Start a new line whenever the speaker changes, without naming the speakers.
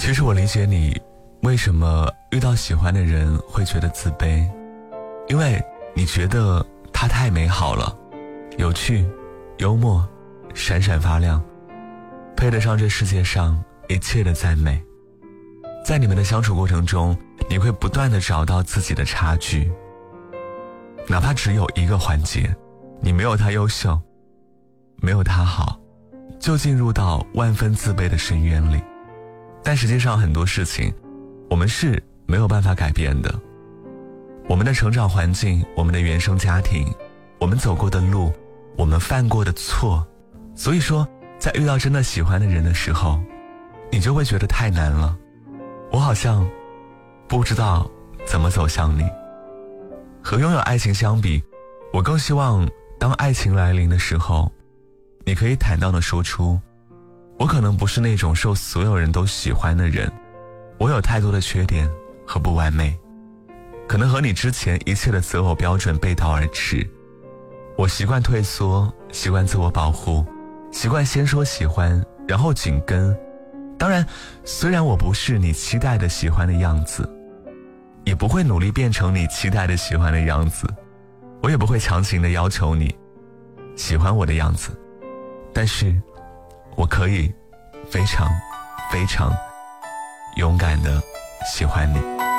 其实我理解你为什么遇到喜欢的人会觉得自卑，因为你觉得他太美好了，有趣、幽默、闪闪发亮，配得上这世界上一切的赞美。在你们的相处过程中，你会不断地找到自己的差距，哪怕只有一个环节，你没有他优秀，没有他好，就进入到万分自卑的深渊里。但实际上很多事情我们是没有办法改变的，我们的成长环境，我们的原生家庭，我们走过的路，我们犯过的错，所以说在遇到真的喜欢的人的时候，你就会觉得太难了，我好像不知道怎么走向你。和拥有爱情相比，我更希望当爱情来临的时候，你可以坦荡地说出，我可能不是那种受所有人都喜欢的人，我有太多的缺点和不完美，可能和你之前一切的择偶标准背道而驰。我习惯退缩，习惯自我保护，习惯先说喜欢然后紧跟。当然，虽然我不是你期待的喜欢的样子，也不会努力变成你期待的喜欢的样子，我也不会强行的要求你喜欢我的样子，但是我可以非常非常勇敢的喜欢你。